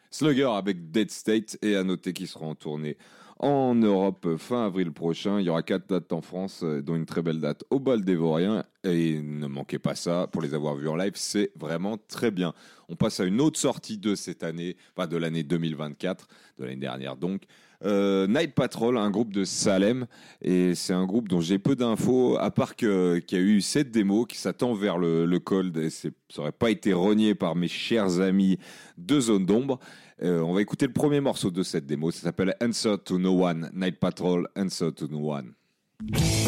Slugger avec Dead State, et à noter qu'ils seront en tournée en Europe fin avril prochain. Il y aura 4 dates en France, dont une très belle date au Bal d'Ivorien. Et ne manquez pas ça, pour les avoir vus en live, c'est vraiment très bien. On passe à une autre sortie de cette année, pas de l'année 2024, de l'année dernière donc. Night Patrol, un groupe de Salem, et c'est un groupe dont j'ai peu d'infos, à part qu'il y a eu cette démo qui s'attend vers le cold, et ça n'aurait pas été renié par mes chers amis de Zone d'Ombre. On va écouter le premier morceau de cette démo, ça s'appelle Answer to No One, Night Patrol, Answer to No One.